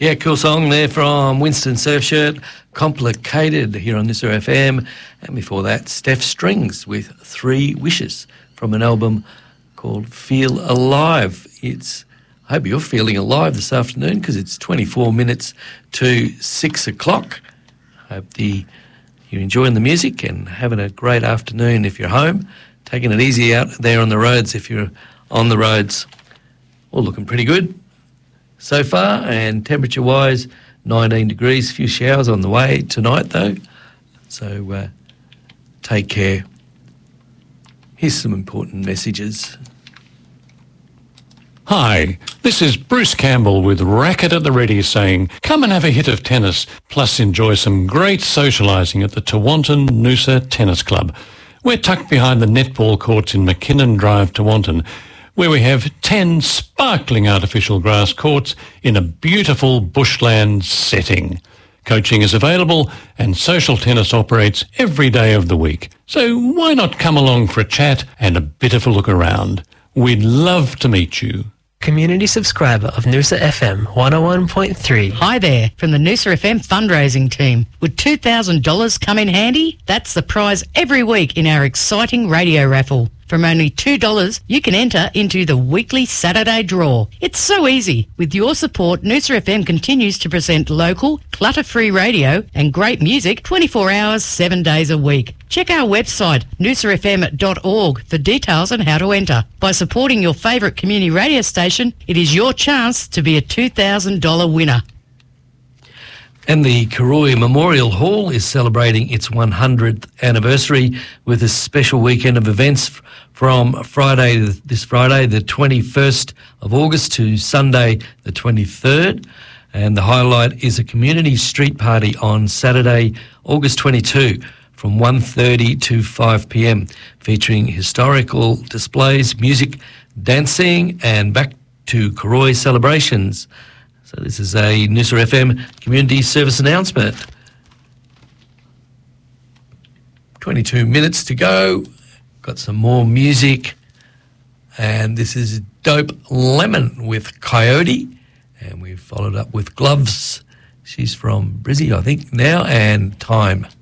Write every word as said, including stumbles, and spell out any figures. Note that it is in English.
Yeah, cool song there from Winston Surfshirt, Complicated, here on Noosa F M. And before that, Steph Strings with Three Wishes from an album called Feel Alive. It's, I hope you're feeling alive this afternoon because it's twenty-four minutes to six o'clock. I hope the, you're enjoying the music and having a great afternoon if you're home, taking it easy out there on the roads if you're on the roads. All looking pretty good so far, and temperature-wise, nineteen degrees, a few showers on the way tonight though, so uh, take care. Here's some important messages. Hi, this is Bruce Campbell with Racket at the Ready saying, come and have a hit of tennis, plus enjoy some great socialising at the Tewantin Noosa Tennis Club. We're tucked behind the netball courts in McKinnon Drive, Tewantin, where we have ten sparkling artificial grass courts in a beautiful bushland setting. Coaching is available and social tennis operates every day of the week. So why not come along for a chat and a bit of a look around? We'd love to meet you. Community subscriber of Noosa F M one oh one point three. Hi there, from the Noosa F M fundraising team. Would two thousand dollars come in handy? That's the prize every week in our exciting radio raffle. From only two dollars, you can enter into the weekly Saturday draw. It's so easy. With your support, Noosa F M continues to present local, clutter-free radio and great music twenty-four hours, seven days a week. Check our website, noosa f m dot org, for details on how to enter. By supporting your favourite community radio station, it is your chance to be a two thousand dollars winner. And the Karoi Memorial Hall is celebrating its one hundredth anniversary with a special weekend of events from Friday, this Friday, the twenty-first of August to Sunday, the twenty-third. And the highlight is a community street party on Saturday, August twenty-second from one thirty to five p m, featuring historical displays, music, dancing, and back to Karoi celebrations. So this is a Noosa F M community service announcement. twenty-two minutes to go. Got some more music. And this is Dope Lemon with Coyote. And we've followed up with Gloves. She's from Brizzy, I think, now. And Time.